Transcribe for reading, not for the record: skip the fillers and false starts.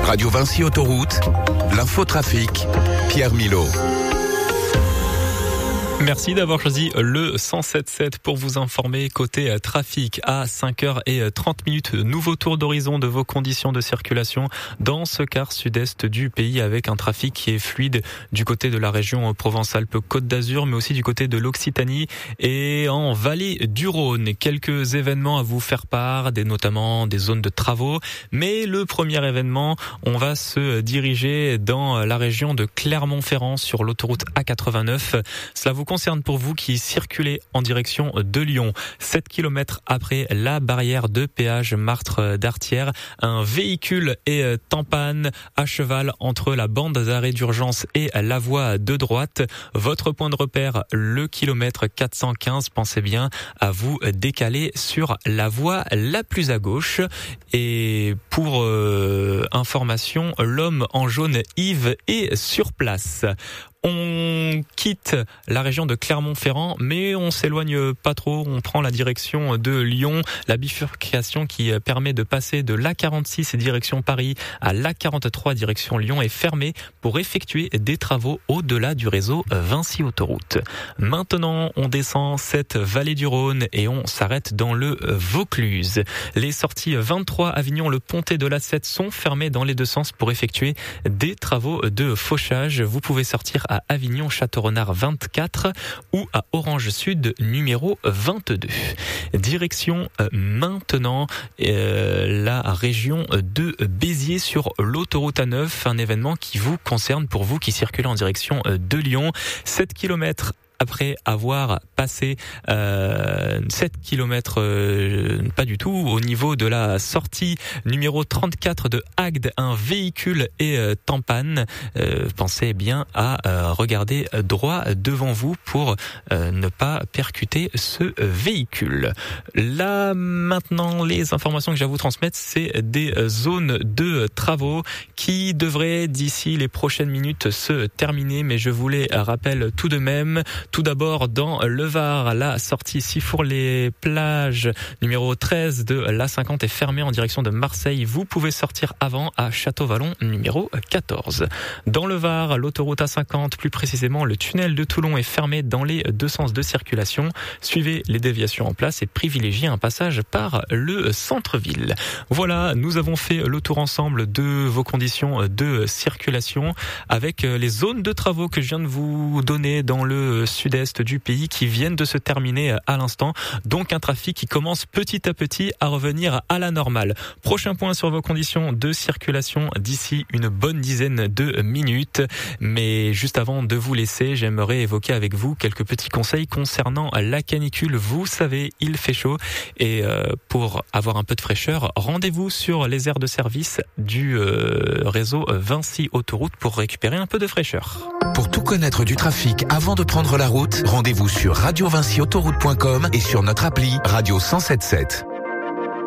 Radio Vinci Autoroute, l'infotrafic, Pierre Milot. Merci d'avoir choisi le 107.7 pour vous informer côté trafic à 5h30. Nouveau tour d'horizon de vos conditions de circulation dans ce quart sud-est du pays avec un trafic qui est fluide du côté de la région Provence-Alpes-Côte d'Azur, mais aussi du côté de l'Occitanie et en vallée du Rhône. Quelques événements à vous faire part, notamment des zones de travaux. Mais le premier événement, on va se diriger dans la région de Clermont-Ferrand sur l'autoroute A89. Cela vous concerne pour vous qui circulez en direction de Lyon. 7 km après la barrière de péage Martre d'Artière, un véhicule est en panne à cheval entre la bande d'arrêt d'urgence et la voie de droite. Votre point de repère, le kilomètre 415. Pensez bien à vous décaler sur la voie la plus à gauche. Et pour information, l'homme en jaune Yves est sur place. On quitte la région de Clermont-Ferrand, mais on s'éloigne pas trop. On prend la direction de Lyon, la bifurcation qui permet de passer de l'A46 direction Paris à l'A43 direction Lyon est fermée pour effectuer des travaux au-delà du réseau Vinci Autoroute. Maintenant, on descend cette vallée du Rhône et on s'arrête dans le Vaucluse. Les sorties 23 Avignon, le Pontet de la 7 sont fermées dans les deux sens pour effectuer des travaux de fauchage. Vous pouvez sortir à Avignon Château-Renard 24 ou à Orange Sud numéro 22. Direction maintenant la région de Béziers sur l'autoroute A9, un événement qui vous concerne pour vous qui circulez en direction de Lyon. 7 km après avoir passé 7 km, pas du tout, au niveau de la sortie numéro 34 de Agde, un véhicule est en panne. Pensez bien à regarder droit devant vous pour ne pas percuter ce véhicule. Là, maintenant, les informations que j'ai à vous transmettre, c'est des zones de travaux qui devraient, d'ici les prochaines minutes, se terminer. Mais je vous les rappelle tout de même. Tout d'abord, dans le Var, la sortie Sifour-les-Plages, numéro 13 de l'A50 est fermée en direction de Marseille. Vous pouvez sortir avant à Château-Vallon, numéro 14. Dans le Var, l'autoroute A50, plus précisément le tunnel de Toulon est fermé dans les deux sens de circulation. Suivez les déviations en place et privilégiez un passage par le centre-ville. Voilà, nous avons fait le tour ensemble de vos conditions de circulation avec les zones de travaux que je viens de vous donner dans le sud-est du pays qui viennent de se terminer à l'instant. Donc un trafic qui commence petit à petit à revenir à la normale. Prochain point sur vos conditions de circulation d'ici une bonne dizaine de minutes. Mais juste avant de vous laisser, j'aimerais évoquer avec vous quelques petits conseils concernant la canicule. Vous savez, il fait chaud et pour avoir un peu de fraîcheur, rendez-vous sur les aires de service du réseau Vinci Autoroute pour récupérer un peu de fraîcheur. Pour tout connaître du trafic avant de prendre la route, rendez-vous sur radiovinciautoroute.com et sur notre appli Radio 107.7.